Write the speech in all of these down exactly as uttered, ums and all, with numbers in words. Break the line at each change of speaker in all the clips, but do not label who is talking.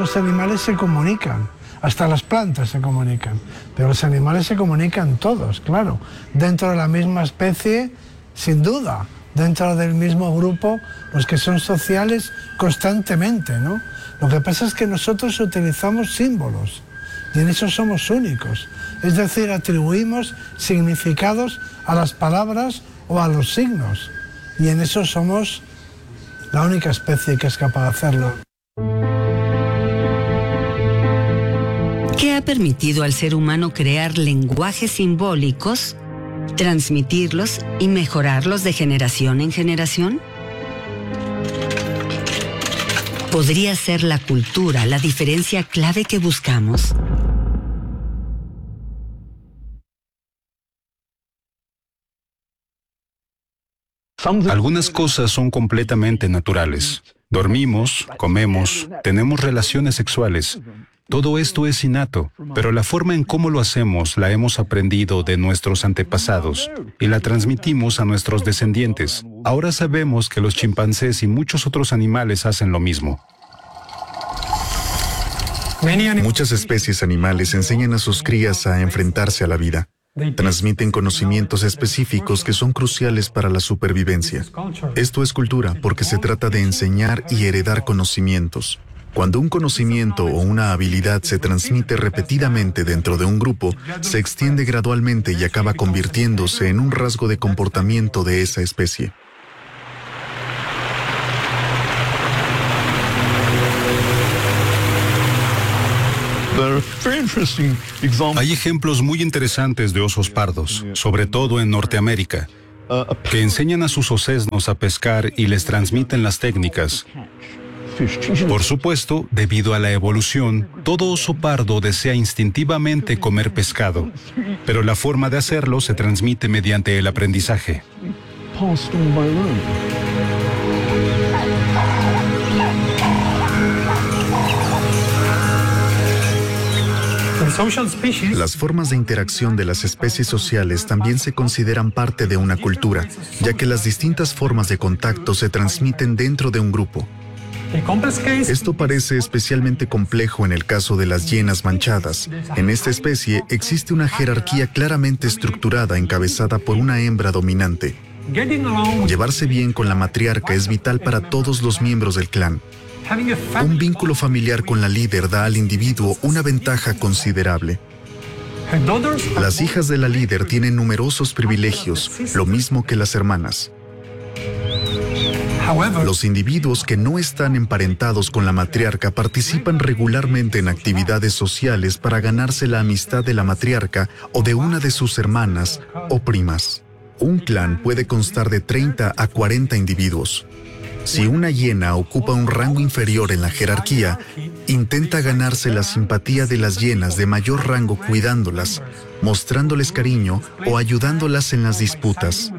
los animales se comunican, hasta las plantas se comunican, pero los animales se comunican todos, claro, dentro de la misma especie, sin duda, dentro del mismo grupo, los que son sociales constantemente, ¿no? Lo que pasa es que nosotros utilizamos símbolos y en eso somos únicos, es decir, atribuimos significados a las palabras o a los signos y en eso somos la única especie que es capaz de hacerlo.
¿Qué ha permitido al ser humano crear lenguajes simbólicos, transmitirlos y mejorarlos de generación en generación? ¿Podría ser la cultura la diferencia clave que buscamos?
Algunas cosas son completamente naturales. Dormimos, comemos, tenemos relaciones sexuales. Todo esto es innato, pero la forma en cómo lo hacemos la hemos aprendido de nuestros antepasados y la transmitimos a nuestros descendientes. Ahora sabemos que los chimpancés y muchos otros animales hacen lo mismo.
Muchas especies animales enseñan a sus crías a enfrentarse a la vida. Transmiten conocimientos específicos que son cruciales para la supervivencia. Esto es cultura porque se trata de enseñar y heredar conocimientos. Cuando un conocimiento o una habilidad se transmite repetidamente dentro de un grupo, se extiende gradualmente y acaba convirtiéndose en un rasgo de comportamiento de esa especie.
Hay ejemplos muy interesantes de osos pardos, sobre todo en Norteamérica, que enseñan a sus osesnos a pescar y les transmiten las técnicas. Por supuesto, debido a la evolución, todo oso pardo desea instintivamente comer pescado, pero la forma de hacerlo se transmite mediante el aprendizaje.
Las formas de interacción de las especies sociales también se consideran parte de una cultura, ya que las distintas formas de contacto se transmiten dentro de un grupo. Esto parece especialmente complejo en el caso de las hienas manchadas. En esta especie existe una jerarquía claramente estructurada encabezada por una hembra dominante. Llevarse bien con la matriarca es vital para todos los miembros del clan. Un vínculo familiar con la líder da al individuo una ventaja considerable. Las hijas de la líder tienen numerosos privilegios, lo mismo que las hermanas. Los individuos que no están emparentados con la matriarca participan regularmente en actividades sociales para ganarse la amistad de la matriarca o de una de sus hermanas o primas. Un clan puede constar de treinta a cuarenta individuos. Si una hiena ocupa un rango inferior en la jerarquía, intenta ganarse la simpatía de las hienas de mayor rango cuidándolas, mostrándoles cariño o ayudándolas en las disputas.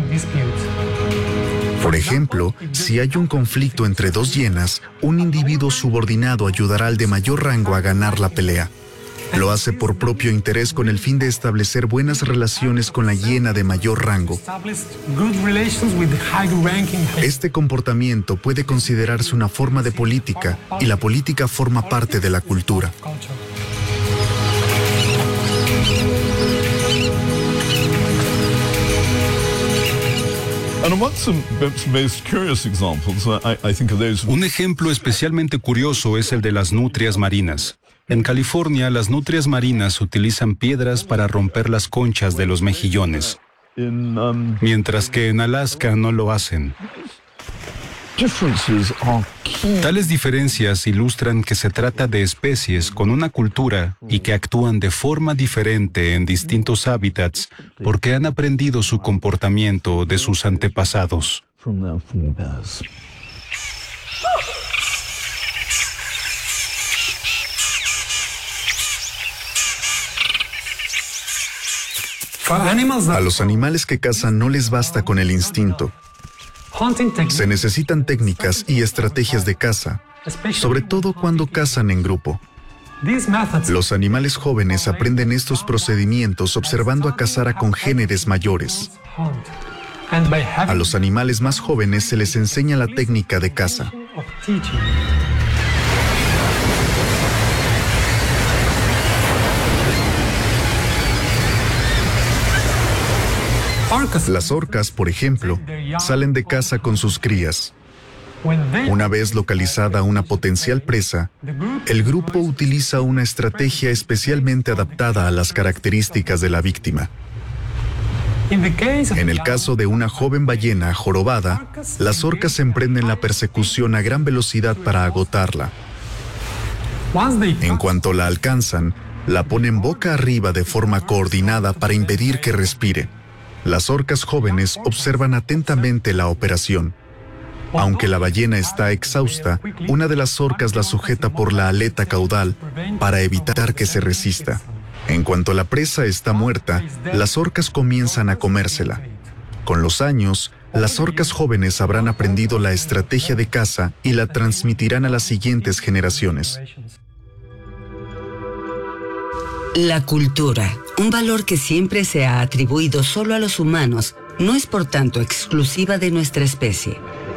Por ejemplo, si hay un conflicto entre dos hienas, un individuo subordinado ayudará al de mayor rango a ganar la pelea. Lo hace por propio interés con el fin de establecer buenas relaciones con la hiena de mayor rango. Este comportamiento puede considerarse una forma de política y la política forma parte de la cultura.
Un ejemplo especialmente curioso es el de las nutrias marinas. En California, las nutrias marinas utilizan piedras para romper las conchas de los mejillones, mientras que en Alaska no lo hacen. Tales diferencias ilustran que se trata de especies con una cultura y que actúan de forma diferente en distintos hábitats porque han aprendido su comportamiento de sus antepasados.
A los animales que cazan no les basta con el instinto. Se necesitan técnicas y estrategias de caza, sobre todo cuando cazan en grupo. Los animales jóvenes aprenden estos procedimientos observando a cazar a congéneres mayores. A los animales más jóvenes se les enseña la técnica de caza. Las orcas, por ejemplo, salen de caza con sus crías. Una vez localizada una potencial presa, el grupo utiliza una estrategia especialmente adaptada a las características de la víctima. En el caso de una joven ballena jorobada, las orcas emprenden la persecución a gran velocidad para agotarla. En cuanto la alcanzan, la ponen boca arriba de forma coordinada para impedir que respire. Las orcas jóvenes observan atentamente la operación. Aunque la ballena está exhausta, una de las orcas la sujeta por la aleta caudal para evitar que se resista. En cuanto la presa está muerta, las orcas comienzan a comérsela. Con los años, las orcas jóvenes habrán aprendido la estrategia de caza y la transmitirán a las siguientes generaciones.
La cultura, un valor que siempre se ha atribuido solo a los humanos, no es por tanto exclusiva de nuestra especie.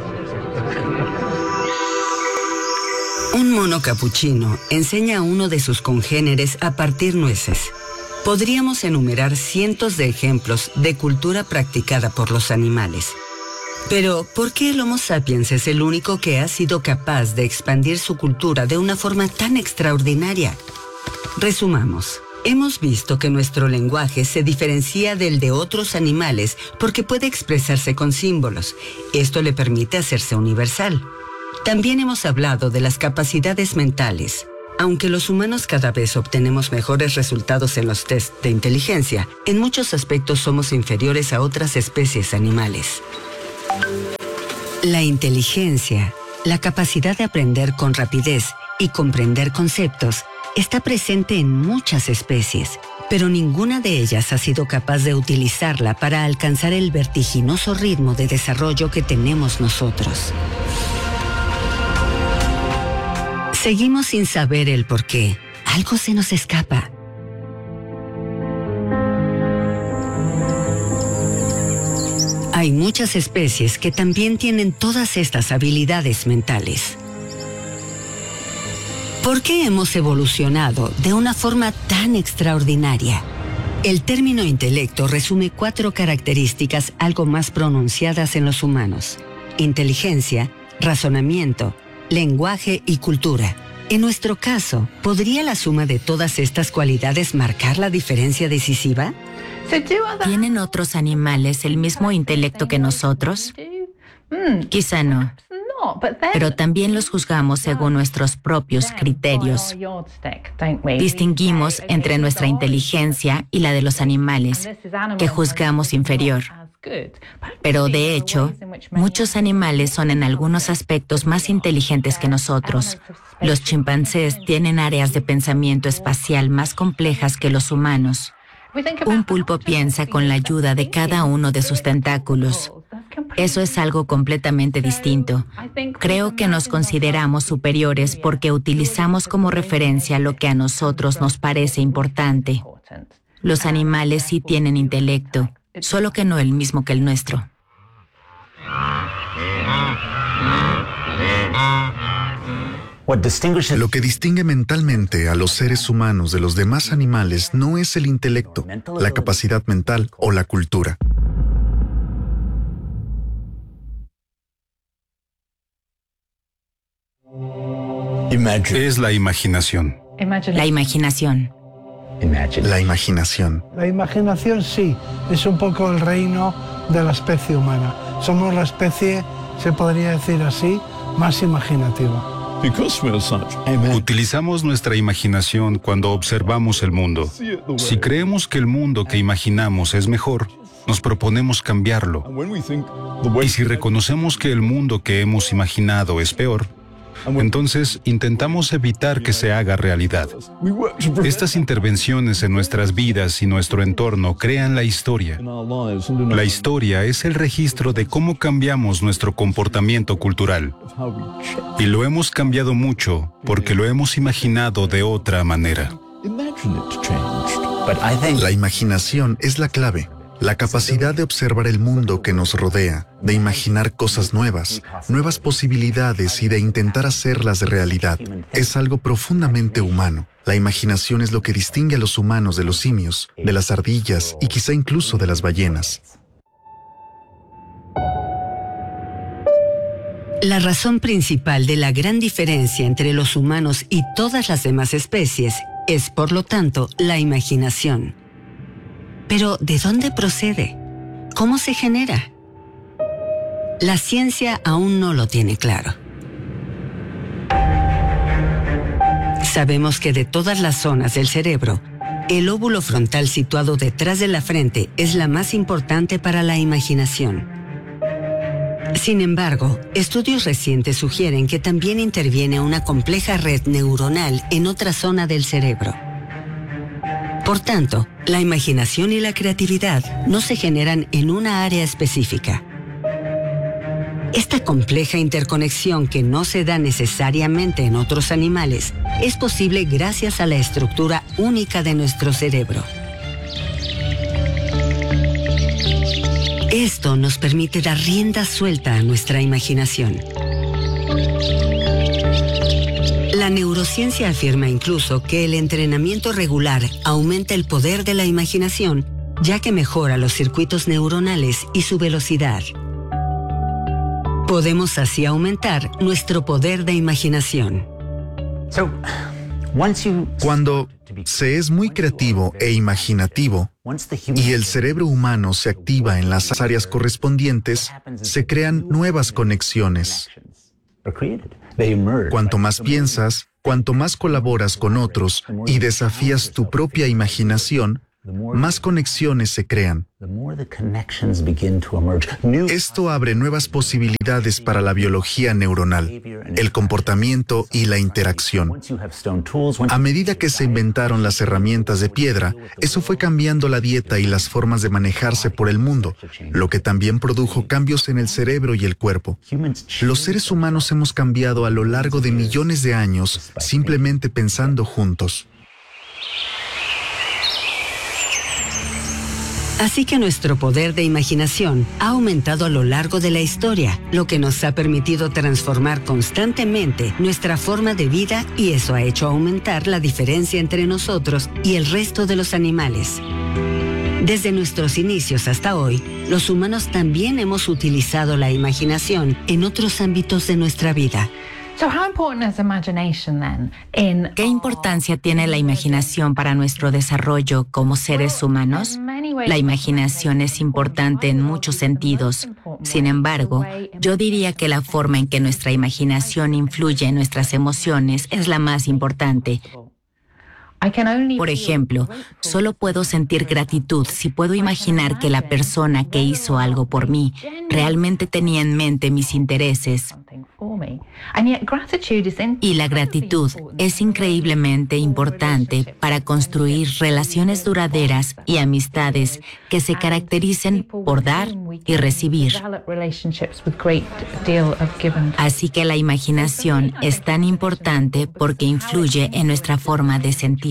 Un mono capuchino enseña a uno de sus congéneres a partir nueces. Podríamos enumerar cientos de ejemplos de cultura practicada por los animales. Pero, ¿por qué el Homo sapiens es el único que ha sido capaz de expandir su cultura de una forma tan extraordinaria? Resumamos. Hemos visto que nuestro lenguaje se diferencia del de otros animales porque puede expresarse con símbolos. Esto le permite hacerse universal. También hemos hablado de las capacidades mentales. Aunque los humanos cada vez obtenemos mejores resultados en los test de inteligencia, en muchos aspectos somos inferiores a otras especies animales. La inteligencia, la capacidad de aprender con rapidez y comprender conceptos, está presente en muchas especies, pero ninguna de ellas ha sido capaz de utilizarla para alcanzar el vertiginoso ritmo de desarrollo que tenemos nosotros. Seguimos sin saber el por qué. Algo se nos escapa. Hay muchas especies que también tienen todas estas habilidades mentales. ¿Por qué hemos evolucionado de una forma tan extraordinaria? El término intelecto resume cuatro características algo más pronunciadas en los humanos: inteligencia, razonamiento, lenguaje y cultura. En nuestro caso, ¿podría la suma de todas estas cualidades marcar la diferencia decisiva?
¿Tienen otros animales el mismo intelecto que nosotros? Quizá no. Pero también los juzgamos según nuestros propios criterios. Distinguimos entre nuestra inteligencia y la de los animales, que juzgamos inferior. Pero de hecho, muchos animales son en algunos aspectos más inteligentes que nosotros. Los chimpancés tienen áreas de pensamiento espacial más complejas que los humanos. Un pulpo piensa con la ayuda de cada uno de sus tentáculos. Eso es algo completamente distinto. Creo que nos consideramos superiores porque utilizamos como referencia lo que a nosotros nos parece importante. Los animales sí tienen intelecto, solo que no el mismo que el nuestro.
Lo que distingue mentalmente a los seres humanos de los demás animales no es el intelecto, la capacidad mental o la cultura.
Es la imaginación.
La imaginación.
La imaginación.
La imaginación sí, es un poco el reino de la especie humana. Somos la especie, se podría decir así, más imaginativa.
Utilizamos nuestra imaginación cuando observamos el mundo. Si creemos que el mundo que imaginamos es mejor, nos proponemos cambiarlo. Y si reconocemos que el mundo que hemos imaginado es peor, entonces intentamos evitar que se haga realidad. Estas intervenciones en nuestras vidas y nuestro entorno crean la historia. La historia es el registro de cómo cambiamos nuestro comportamiento cultural. Y lo hemos cambiado mucho porque lo hemos imaginado de otra manera.
La imaginación es la clave. La capacidad de observar el mundo que nos rodea, de imaginar cosas nuevas, nuevas posibilidades y de intentar hacerlas realidad, es algo profundamente humano. La imaginación es lo que distingue a los humanos de los simios, de las ardillas y quizá incluso de las ballenas.
La razón principal de la gran diferencia entre los humanos y todas las demás especies es, por lo tanto, la imaginación. Pero, ¿de dónde procede? ¿Cómo se genera? La ciencia aún no lo tiene claro. Sabemos que de todas las zonas del cerebro, el lóbulo frontal situado detrás de la frente es la más importante para la imaginación. Sin embargo, estudios recientes sugieren que también interviene una compleja red neuronal en otra zona del cerebro. Por tanto, la imaginación y la creatividad no se generan en una área específica. Esta compleja interconexión que no se da necesariamente en otros animales es posible gracias a la estructura única de nuestro cerebro. Esto nos permite dar rienda suelta a nuestra imaginación. La neurociencia afirma incluso que el entrenamiento regular aumenta el poder de la imaginación, ya que mejora los circuitos neuronales y su velocidad. Podemos así aumentar nuestro poder de imaginación.
Cuando se es muy creativo e imaginativo y el cerebro humano se activa en las áreas correspondientes, se crean nuevas conexiones. Cuanto más piensas, cuanto más colaboras con otros y desafías tu propia imaginación, más conexiones se crean. Esto abre nuevas posibilidades para la biología neuronal, el comportamiento y la interacción. A medida que se inventaron las herramientas de piedra, eso fue cambiando la dieta y las formas de manejarse por el mundo, lo que también produjo cambios en el cerebro y el cuerpo. Los seres humanos hemos cambiado a lo largo de millones de años simplemente pensando juntos.
Así que nuestro poder de imaginación ha aumentado a lo largo de la historia, lo que nos ha permitido transformar constantemente nuestra forma de vida, y eso ha hecho aumentar la diferencia entre nosotros y el resto de los animales. Desde nuestros inicios hasta hoy, los humanos también hemos utilizado la imaginación en otros ámbitos de nuestra vida.
¿Qué importancia tiene la imaginación para nuestro desarrollo como seres humanos? La imaginación es importante en muchos sentidos. Sin embargo, yo diría que la forma en que nuestra imaginación influye en nuestras emociones es la más importante. Por ejemplo, solo puedo sentir gratitud si puedo imaginar que la persona que hizo algo por mí realmente tenía en mente mis intereses. Y la gratitud es increíblemente importante para construir relaciones duraderas y amistades que se caractericen por dar y recibir. Así que la imaginación es tan importante porque influye en nuestra forma de sentir.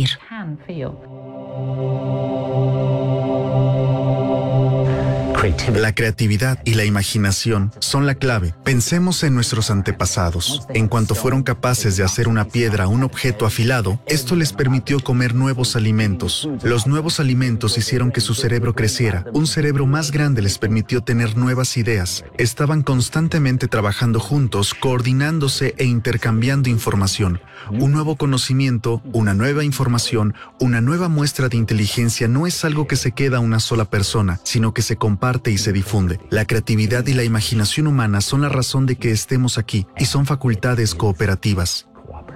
La creatividad y la imaginación son la clave. Pensemos en nuestros antepasados. En cuanto fueron capaces de hacer una piedra un objeto afilado, esto les permitió comer nuevos alimentos. Los nuevos alimentos hicieron que su cerebro creciera. Un cerebro más grande les permitió tener nuevas ideas. Estaban constantemente trabajando juntos, coordinándose e intercambiando información. Un nuevo conocimiento, una nueva información, una nueva muestra de inteligencia no es algo que se queda a una sola persona, sino que se comparte y se difunde. La creatividad y la imaginación humana son la razón de que estemos aquí y son facultades cooperativas.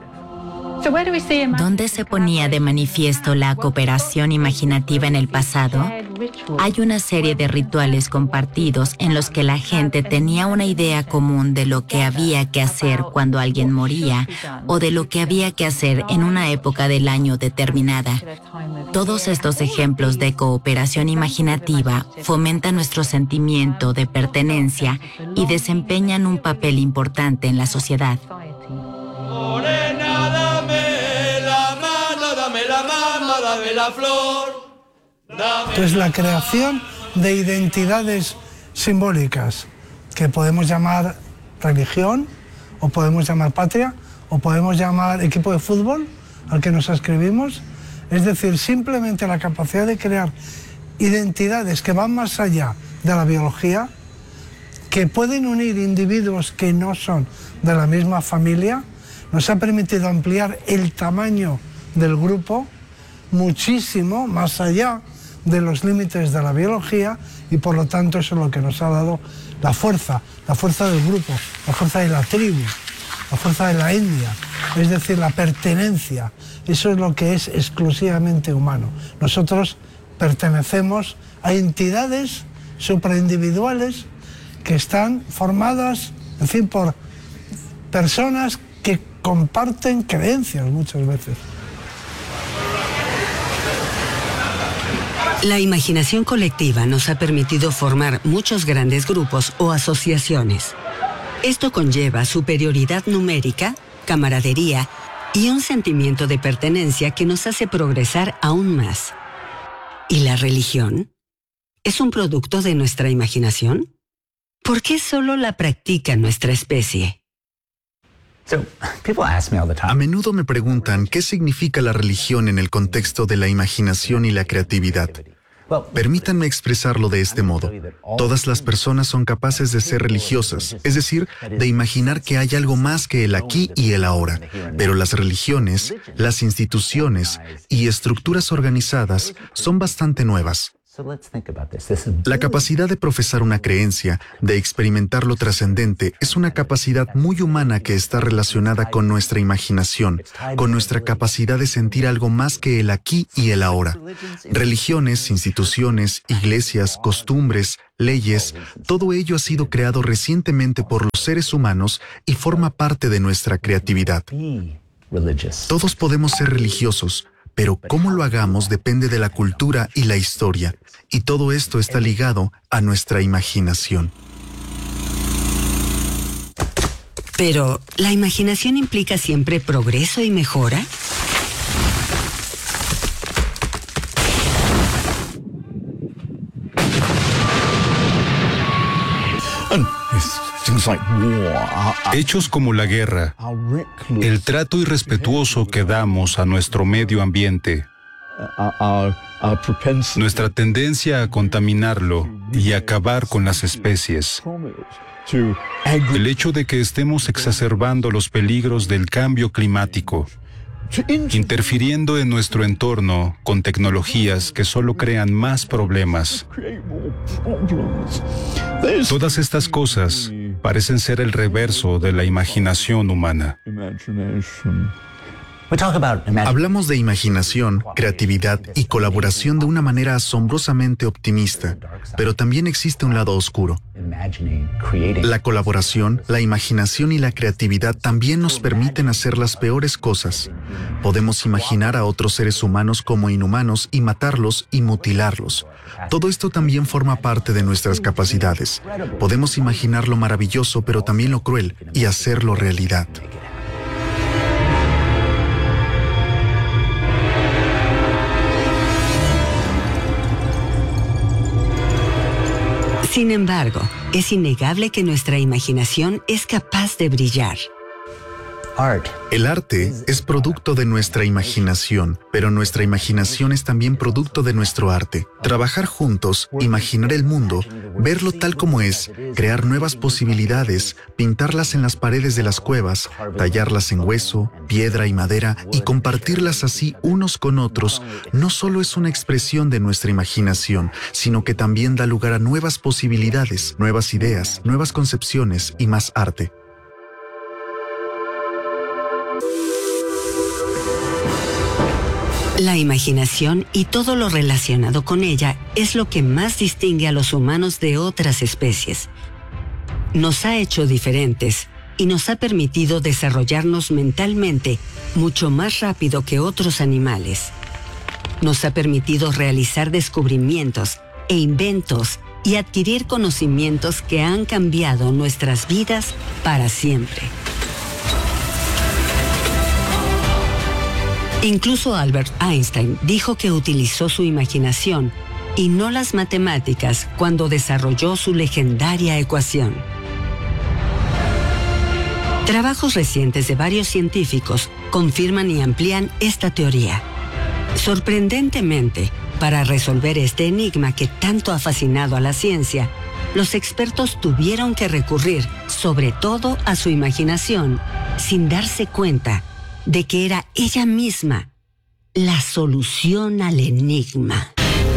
¿Dónde se ponía de manifiesto la cooperación imaginativa en el pasado? Hay una serie de rituales compartidos en los que la gente tenía una idea común de lo que había que hacer cuando alguien moría o de lo que había que hacer en una época del año determinada. Todos estos ejemplos de cooperación imaginativa fomentan nuestro sentimiento de pertenencia y desempeñan un papel importante en la sociedad.
Entonces, la creación de identidades simbólicas que podemos llamar religión, o podemos llamar patria, o podemos llamar equipo de fútbol al que nos ascribimos, es decir, simplemente la capacidad de crear identidades que van más allá de la biología, que pueden unir individuos que no son de la misma familia, nos ha permitido ampliar el tamaño del grupo muchísimo más allá de los límites de la biología, y por lo tanto eso es lo que nos ha dado la fuerza, la fuerza del grupo, la fuerza de la tribu, la fuerza de la etnia, es decir, la pertenencia. Eso es lo que es exclusivamente humano. Nosotros pertenecemos a entidades supraindividuales que están formadas, en fin, por personas que comparten creencias muchas veces.
La imaginación colectiva nos ha permitido formar muchos grandes grupos o asociaciones. Esto conlleva superioridad numérica, camaradería y un sentimiento de pertenencia que nos hace progresar aún más. ¿Y la religión? ¿Es un producto de nuestra imaginación? ¿Por qué solo la practica nuestra especie?
A menudo me preguntan qué significa la religión en el contexto de la imaginación y la creatividad. Permítanme expresarlo de este modo. Todas las personas son capaces de ser religiosas, es decir, de imaginar que hay algo más que el aquí y el ahora. Pero las religiones, las instituciones y estructuras organizadas son bastante nuevas. La capacidad de profesar una creencia, de experimentar lo trascendente, es una capacidad muy humana que está relacionada con nuestra imaginación, con nuestra capacidad de sentir algo más que el aquí y el ahora. Religiones, instituciones, iglesias, costumbres, leyes, todo ello ha sido creado recientemente por los seres humanos y forma parte de nuestra creatividad. Todos podemos ser religiosos, pero cómo lo hagamos depende de la cultura y la historia, y todo esto está ligado a nuestra imaginación.
Pero, ¿la imaginación implica siempre progreso y mejora?
Hechos como la guerra, el trato irrespetuoso que damos a nuestro medio ambiente, nuestra tendencia a contaminarlo y acabar con las especies, el hecho de que estemos exacerbando los peligros del cambio climático, interfiriendo en nuestro entorno con tecnologías que solo crean más problemas. Todas estas cosas parecen ser el reverso de la imaginación humana.
Hablamos de imaginación, creatividad y colaboración de una manera asombrosamente optimista, pero también existe un lado oscuro. La colaboración, la imaginación y la creatividad también nos permiten hacer las peores cosas. Podemos imaginar a otros seres humanos como inhumanos y matarlos y mutilarlos. Todo esto también forma parte de nuestras capacidades. Podemos imaginar lo maravilloso, pero también lo cruel, y hacerlo realidad.
Sin embargo, es innegable que nuestra imaginación es capaz de brillar.
El arte es producto de nuestra imaginación, pero nuestra imaginación es también producto de nuestro arte. Trabajar juntos, imaginar el mundo, verlo tal como es, crear nuevas posibilidades, pintarlas en las paredes de las cuevas, tallarlas en hueso, piedra y madera y compartirlas así unos con otros, no solo es una expresión de nuestra imaginación, sino que también da lugar a nuevas posibilidades, nuevas ideas, nuevas concepciones y más arte.
La imaginación y todo lo relacionado con ella es lo que más distingue a los humanos de otras especies. Nos ha hecho diferentes y nos ha permitido desarrollarnos mentalmente mucho más rápido que otros animales. Nos ha permitido realizar descubrimientos e inventos y adquirir conocimientos que han cambiado nuestras vidas para siempre. Incluso Albert Einstein dijo que utilizó su imaginación y no las matemáticas cuando desarrolló su legendaria ecuación. Trabajos recientes de varios científicos confirman y amplían esta teoría. Sorprendentemente, para resolver este enigma que tanto ha fascinado a la ciencia, los expertos tuvieron que recurrir, sobre todo, a su imaginación, sin darse cuenta de que era ella misma la solución al enigma.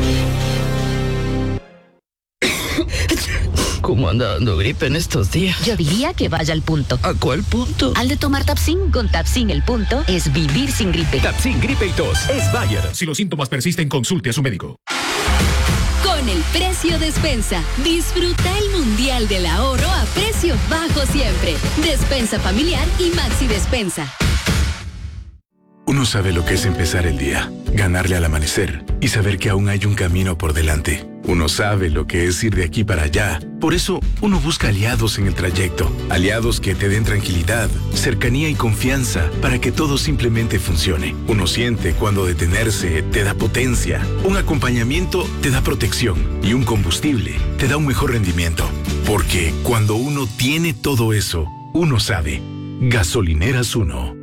¿Cómo anda dando gripe en estos días?
Yo diría que vaya al punto.
¿A cuál punto?
Al de tomar Tapsin. Con Tapsin el punto es vivir sin gripe.
Tapsin Gripe y Tos es Bayer. Si los síntomas persisten, consulte a su médico.
Con el precio Despensa, disfruta el Mundial del Ahorro a precio bajo siempre. Despensa familiar y Maxi Despensa.
Uno sabe lo que es empezar el día, ganarle al amanecer y saber que aún hay un camino por delante. Uno sabe lo que es ir de aquí para allá. Por eso, uno busca aliados en el trayecto. Aliados que te den tranquilidad, cercanía y confianza para que todo simplemente funcione. Uno siente cuando detenerse te da potencia, un acompañamiento te da protección y un combustible te da un mejor rendimiento. Porque cuando uno tiene todo eso, uno sabe. Gasolineras Uno.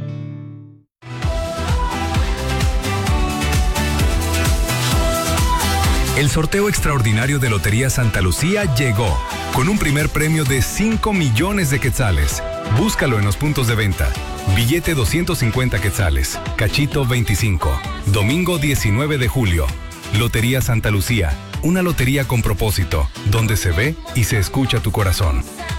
El sorteo extraordinario de Lotería Santa Lucía llegó, con un primer premio de cinco millones de quetzales. Búscalo en los puntos de venta. Billete doscientos cincuenta quetzales, cachito veinticinco. Domingo diecinueve de julio. Lotería Santa Lucía, una lotería con propósito, donde se ve y se escucha tu corazón.